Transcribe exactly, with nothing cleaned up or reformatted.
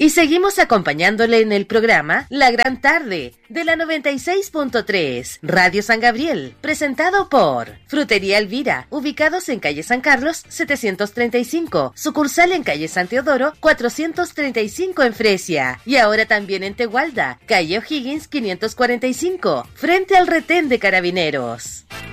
Y seguimos acompañándole en el programa La Gran Tarde de la noventa y seis punto tres Radio San Gabriel, presentado por Frutería Elvira, ubicados en calle San Carlos setecientos treinta y cinco, sucursal en calle San Teodoro cuatrocientos treinta y cinco en Fresia, y ahora también en Tegualda, calle O'Higgins quinientos cuarenta y cinco, frente al retén de Carabineros.